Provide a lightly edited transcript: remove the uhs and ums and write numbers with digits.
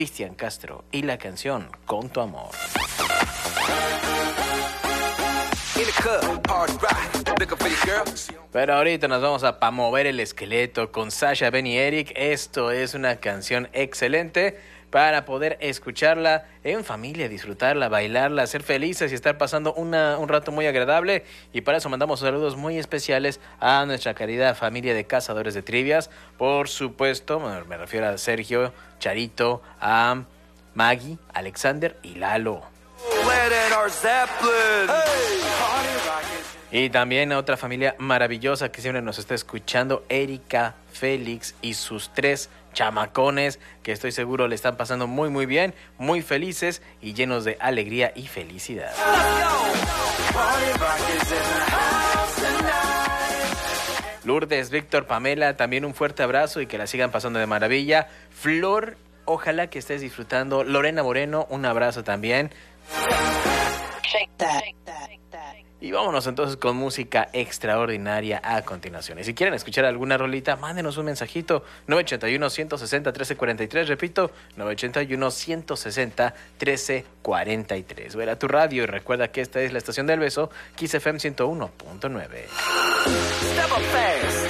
Cristian Castro y la canción Con tu amor. Pero ahorita nos vamos a mover el esqueleto con Sasha, Ben y Eric. Esto es una canción excelente para poder escucharla en familia, disfrutarla, bailarla, ser felices y estar pasando un rato muy agradable. Y para eso mandamos saludos muy especiales a nuestra querida familia de cazadores de trivias. Por supuesto, me refiero a Sergio, Charito, a Maggie, Alexander y Lalo. Y también a otra familia maravillosa que siempre nos está escuchando, Erika, Félix y sus 3 chamacones, que estoy seguro le están pasando muy muy bien, muy felices y llenos de alegría y felicidad. Lourdes, Víctor, Pamela, también un fuerte abrazo y que la sigan pasando de maravilla. Flor, ojalá que estés disfrutando. Lorena Moreno, un abrazo también. Y vámonos entonces con música extraordinaria a continuación. Y si quieren escuchar alguna rolita, mándenos un mensajito. 981-160-1343. Repito, 981-160-1343. Ve a tu radio y recuerda que esta es la Estación del Beso, Kiss FM 101.9.